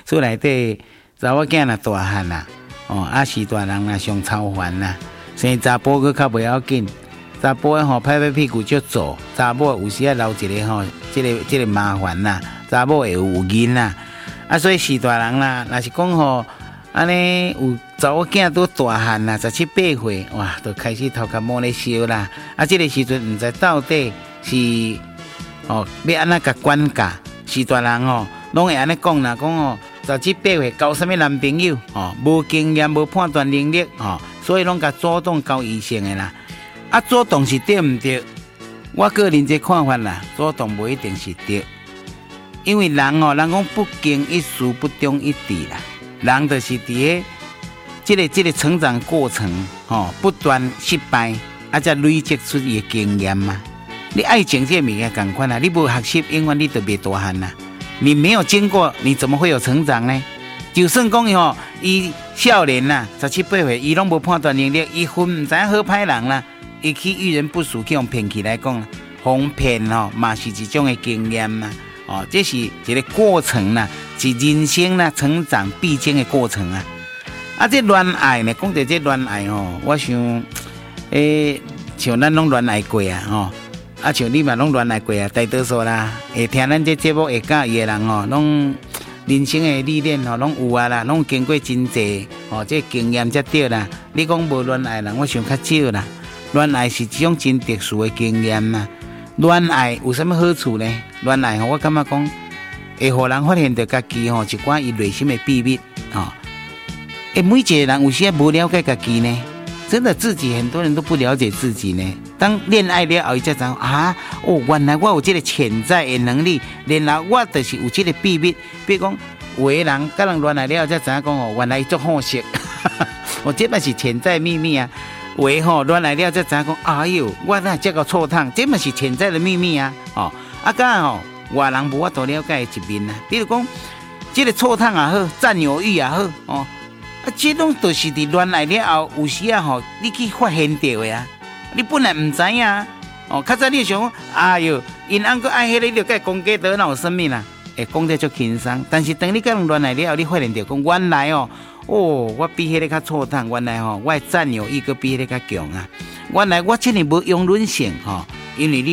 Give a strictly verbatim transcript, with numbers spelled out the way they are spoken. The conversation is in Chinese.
厝内底查某囝若大汉啦，哦，啊是大人啦上操烦啦，生查甫佫较袂要紧。查甫诶吼，拍拍屁股就走；查某有时啊留一个吼，即、這个即、這个麻烦啦。查某会有有瘾啦，啊，所以是大人啦。若是讲吼，安尼有查某囝都大汉啦，十七八岁，哇，都开始头壳摸咧烧啦。啊，即、這个时阵毋知到底是哦要安怎甲管教？是大人吼，拢会安尼讲啦，讲吼十七八岁交什么男朋友？哦，无经验，无判断能力，哦，所以拢甲主动交异性诶啦。啊，主动是对毋对？我个人这看法啦，主动不一定是对，因为人哦，人讲不经一事不忠一智啦，人就是伫个这个这个成长过程哦，不断失败，啊，才累积出伊的经验嘛。你爱情这物件同款啊，你无学习，永远你就袂大汉啦。你没有经过，你怎么会有成长呢？就算讲伊吼，伊少年啦，十七八岁，伊拢无判断能力，伊分唔知好歹人啦。伊去遇人不淑，去用骗去来讲，哄骗吼，嘛是一种的经验嘛。哦，这是一个过程啦，是人生啦成长必经的过程啊。啊，这恋爱呢，讲到这恋爱吼，我想，诶、欸，像咱拢恋爱过啊，吼，啊，像你嘛拢恋爱过啊，大多数啦，会听咱这节目会介意的人吼，拢人生的历练吼，拢有啊啦，拢经过真济，哦，这经验才对啦。你讲无恋爱人，我想较少啦。恋爱是一种真特殊的经验嘛。恋爱有什么好处呢？恋爱我感觉讲会互人发现到家己吼一寡伊内心的秘密吼。诶，每一个人有些无了解家己呢，真的自己很多人都不了解自己呢。当恋爱了后，伊才知啊，哦，原来我有这个潜在的能力，原来我就是有这个秘密。比如讲，有的人甲人恋爱了后才知影讲哦，原来伊做好色，我这嘛是潜在秘密啊。为吼乱来了，才知讲，哎呦，我那这个错烫，这嘛是潜在的秘密啊！哦，啊，刚吼外人无法度了解一面啊。比如讲，这个错烫也好，占有欲也好，哦，啊，这种都是伫乱来了后，有时啊吼，你去发现到的啊，你本来唔知影，哦，较早你想，哎呦，因翁个爱迄个，你就该讲假得哪有生命啦？会讲得足轻松，但是当你甲人乱来了后，你发现到讲原来哦。哦，我比迄个较错烫，原来吼、哦，我占有欲个比迄个较强啊！原来我这里无容忍性吼、哦，因为你。